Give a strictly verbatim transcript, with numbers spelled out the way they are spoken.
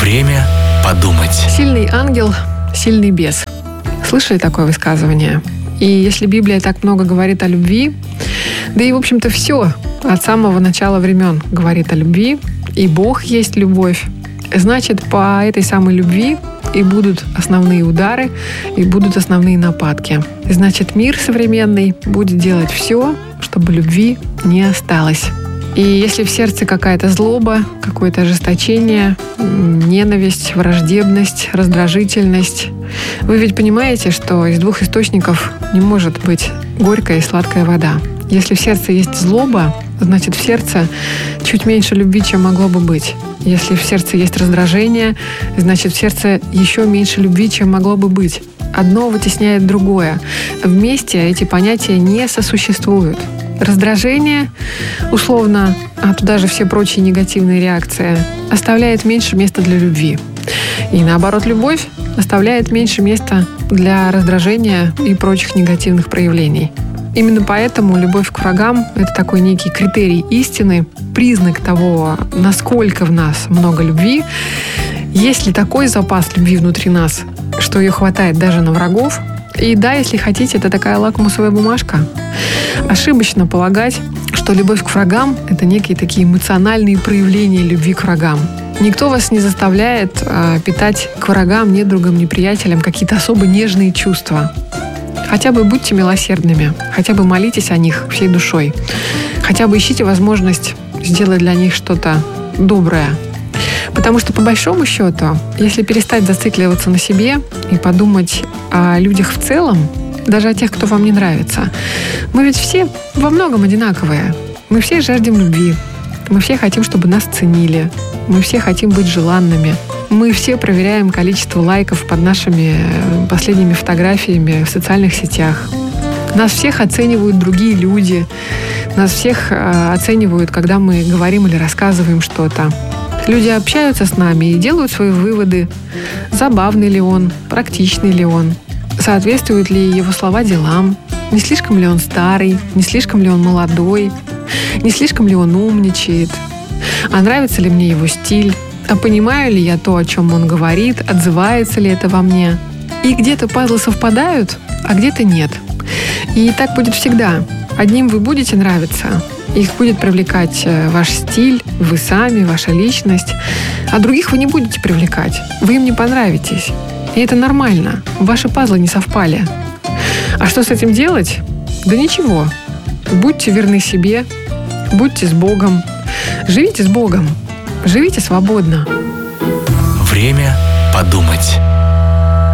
Время подумать. Сильный ангел, сильный бес. Слышали такое высказывание? И если Библия так много говорит о любви, да и, в общем-то, все от самого начала времен говорит о любви, и Бог есть любовь, значит, по этой самой любви и будут основные удары, и будут основные нападки. Значит, мир современный будет делать все, чтобы любви не осталось. И если в сердце какая-то злоба, какое-то ожесточение, ненависть, враждебность, раздражительность, вы ведь понимаете, что из двух источников не может быть горькая и сладкая вода. Если в сердце есть злоба, значит, в сердце чуть меньше любви, чем могло бы быть. Если в сердце есть раздражение, значит, в сердце еще меньше любви, чем могло бы быть. Одно вытесняет другое. Вместе эти понятия не сосуществуют. Раздражение, условно, а туда же все прочие негативные реакции, оставляет меньше места для любви. И наоборот, любовь оставляет меньше места для раздражения и прочих негативных проявлений. Именно поэтому любовь к врагам – это такой некий критерий истины, признак того, насколько в нас много любви. Есть ли такой запас любви внутри нас, что ее хватает даже на врагов? И да, если хотите, это такая лакмусовая бумажка. Ошибочно полагать, что любовь к врагам – это некие такие эмоциональные проявления любви к врагам. Никто вас не заставляет э, питать к врагам, недругам, неприятелям какие-то особо нежные чувства. Хотя бы будьте милосердными, хотя бы молитесь о них всей душой, хотя бы ищите возможность сделать для них что-то доброе. Потому что, по большому счету, если перестать зацикливаться на себе и подумать о людях в целом, даже о тех, кто вам не нравится, мы ведь все во многом одинаковые. Мы все жаждем любви. Мы все хотим, чтобы нас ценили. Мы все хотим быть желанными. Мы все проверяем количество лайков под нашими последними фотографиями в социальных сетях. Нас всех оценивают другие люди. Нас всех оценивают, когда мы говорим или рассказываем что-то. Люди общаются с нами и делают свои выводы. Забавный ли он, практичный ли он, соответствуют ли его слова делам, не слишком ли он старый, не слишком ли он молодой, не слишком ли он умничает, а нравится ли мне его стиль, а понимаю ли я то, о чем он говорит, отзывается ли это во мне. И где-то пазлы совпадают, а где-то нет. И так будет всегда. Одним вы будете нравиться, их будет привлекать ваш стиль, вы сами, ваша личность, а других вы не будете привлекать, вы им не понравитесь. И это нормально, ваши пазлы не совпали. А что с этим делать? Да ничего. Будьте верны себе, будьте с Богом, живите с Богом, живите свободно. Время подумать.